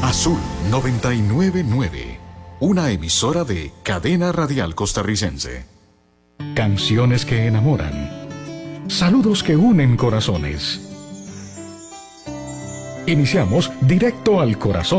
Azul 999, una emisora de Cadena Radial Costarricense. Canciones que enamoran. Saludos que unen corazones. Iniciamos directo al corazón